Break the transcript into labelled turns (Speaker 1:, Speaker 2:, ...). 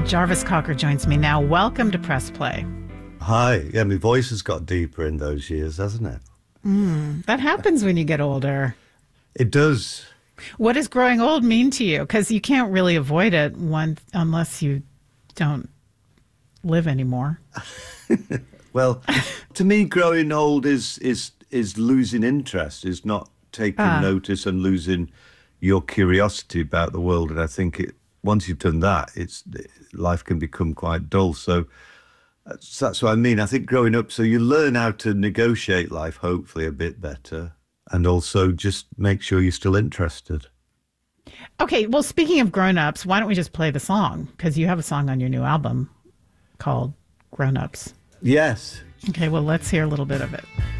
Speaker 1: Jarvis Cocker joins me now. Welcome to Press Play.
Speaker 2: Hi. Yeah, my voice has got deeper in those years, hasn't it?
Speaker 1: That happens when you get older.
Speaker 2: It does.
Speaker 1: What does growing old mean to you? Because you can't really avoid it unless you don't live anymore.
Speaker 2: Well, to me, growing old is losing interest, is not taking notice and losing your curiosity about the world. And I think once you've done that, life can become quite dull. So that's what I mean. I think growing up, so you learn how to negotiate life, hopefully a bit better, and also just make sure you're still interested.
Speaker 1: Okay, well, speaking of grown-ups, why don't we just play the song? Because you have a song on your new album called Grown Ups.
Speaker 2: Yes.
Speaker 1: Okay, well, let's hear a little bit of it.